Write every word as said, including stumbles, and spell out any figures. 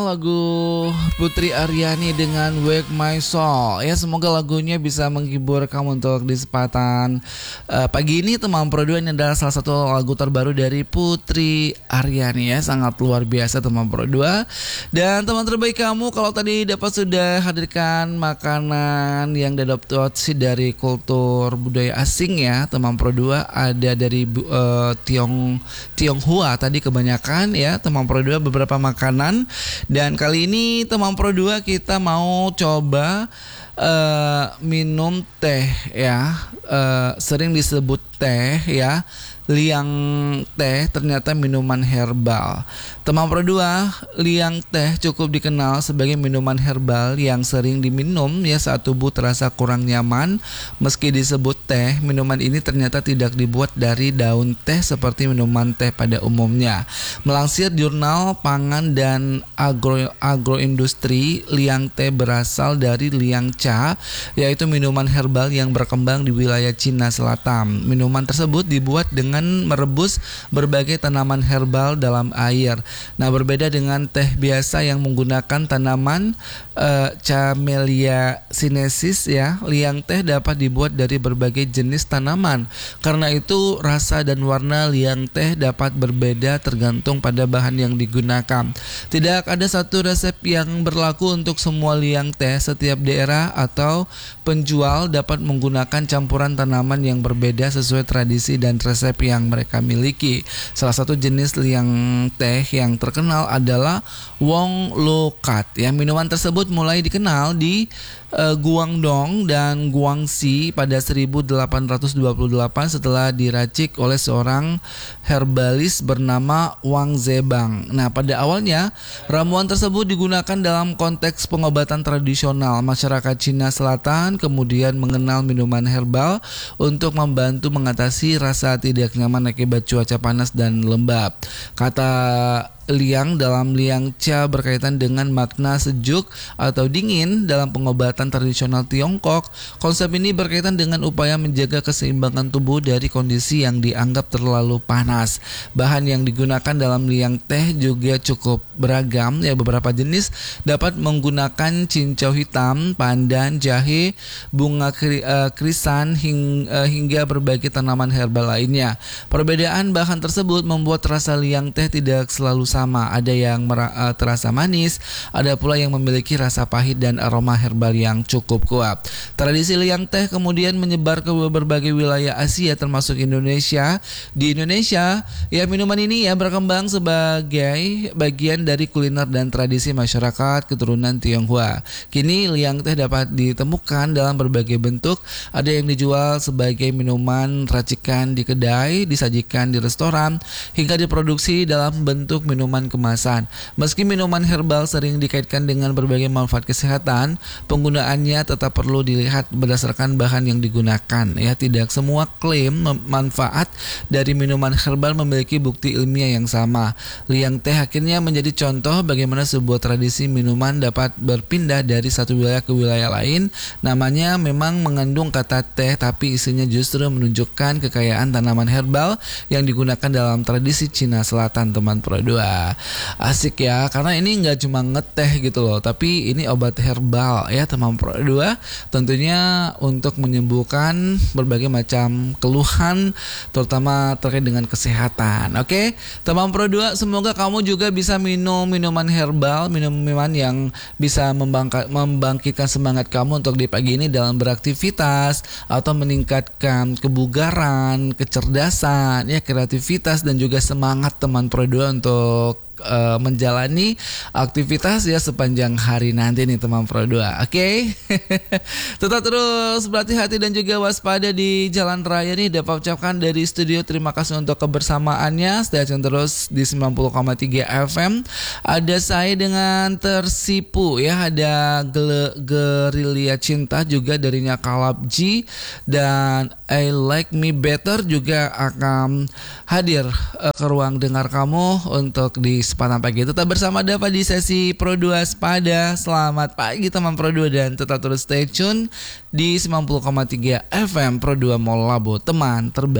Lagu Putri Aryani dengan Wake My Soul. Ya, semoga lagunya bisa menghibur kamu untuk di kesempatan uh, pagi ini. Teman Pro dua, ini adalah salah satu lagu terbaru dari Putri Aryani ya. Sangat luar biasa teman Pro dua. Dan teman terbaik kamu, kalau tadi dapat sudah hadirkan makanan yang diadopsi dari kultur budaya asing ya teman Pro dua. Ada dari uh, Tiong Tionghoa tadi kebanyakan ya teman Pro dua, beberapa makanan. Dan kali ini teman Pro dua kita mau coba uh, minum teh ya, uh, sering disebut teh ya, liang teh ternyata minuman herbal. Teman Pro dua, liang teh cukup dikenal sebagai minuman herbal yang sering diminum ya saat tubuh terasa kurang nyaman. Meski disebut teh, minuman ini ternyata tidak dibuat dari daun teh seperti minuman teh pada umumnya. Melansir Jurnal Pangan dan Agro Agroindustri, liang teh berasal dari liang cha, yaitu minuman herbal yang berkembang di wilayah Cina Selatan. Minuman tersebut dibuat dengan merebus berbagai tanaman herbal dalam air. Nah, berbeda dengan teh biasa yang menggunakan tanaman uh, Camellia sinensis ya, liang teh dapat dibuat dari berbagai jenis tanaman. Karena itu rasa dan warna liang teh dapat berbeda tergantung pada bahan yang digunakan. Tidak ada satu resep yang berlaku untuk semua liang teh. Setiap daerah atau penjual dapat menggunakan campuran tanaman yang berbeda sesuai tradisi dan resep yang mereka miliki. Salah satu jenis liang teh yang terkenal adalah Wong Lo Kat ya. Minuman tersebut mulai dikenal di uh, Guangdong dan Guangxi pada seribu delapan ratus dua puluh delapan setelah diracik oleh seorang herbalis bernama Wang Zebang. Nah, pada awalnya ramuan tersebut digunakan dalam konteks pengobatan tradisional. Masyarakat Cina Selatan kemudian mengenal minuman herbal untuk membantu mengatasi rasa tidak nyaman akibat cuaca panas dan lembab. Kata liang dalam liang cha berkaitan dengan makna sejuk atau dingin dalam pengobatan tradisional Tiongkok. Konsep ini berkaitan dengan upaya menjaga keseimbangan tubuh dari kondisi yang dianggap terlalu panas. Bahan yang digunakan dalam liang teh juga cukup beragam ya, beberapa jenis dapat menggunakan cincau hitam, pandan, jahe, bunga kri, uh, krisan hing, uh, hingga berbagai tanaman herbal lainnya. Perbedaan bahan tersebut membuat rasa liang teh tidak selalu sama. Ada yang mera- uh, terasa manis, ada pula yang memiliki rasa pahit dan aroma herbal yang cukup kuat. Tradisi liang teh kemudian menyebar ke berbagai wilayah Asia termasuk Indonesia. Di Indonesia, ya minuman ini ya berkembang sebagai bagian dari kuliner dan tradisi masyarakat keturunan Tionghoa. Kini liang teh dapat ditemukan dalam berbagai bentuk. Ada yang dijual sebagai minuman racikan di kedai, disajikan di restoran, hingga diproduksi dalam bentuk minuman kemasan. Meski minuman herbal sering dikaitkan dengan berbagai manfaat kesehatan, penggunaannya tetap perlu dilihat berdasarkan bahan yang digunakan. Ya, tidak semua klaim manfaat dari minuman herbal memiliki bukti ilmiah yang sama. Liang teh akhirnya menjadi contoh bagaimana sebuah tradisi minuman dapat berpindah dari satu wilayah ke wilayah lain. Namanya memang mengandung kata teh, tapi isinya justru menunjukkan kekayaan tanaman herbal yang digunakan dalam tradisi Cina Selatan teman Pro dua. Asik ya, karena ini nggak cuma ngeteh gitu loh, tapi ini obat herbal ya teman Pro dua, tentunya untuk menyembuhkan berbagai macam keluhan terutama terkait dengan kesehatan. Oke teman Pro dua, semoga kamu juga bisa minum minuman herbal, minuman yang bisa membangka, membangkitkan semangat kamu untuk di pagi ini dalam beraktivitas atau meningkatkan kebugaran, kecerdasan ya, kreativitas dan juga semangat teman Pro dua untuk Uh, menjalani aktivitas ya sepanjang hari nanti nih teman Pro dua. Oke. Okay? Tetap terus berhati-hati dan juga waspada di jalan raya nih. Dapat ucapkan dari studio terima kasih untuk kebersamaannya. Stay tune terus di sembilan puluh koma tiga F M. Ada saya dengan Tersipu ya, ada Gel- Gerilya Cinta juga darinya Kalab G, dan I Like Me Better juga akan hadir uh, ke ruang dengar kamu untuk di kesempatan pagi. Tetap bersama Dava di sesi Pro dua Sepada. Selamat pagi teman Pro dua dan tetap terus stay tune di sembilan puluh koma tiga F M Pro dua Mall Labo, teman terbaik.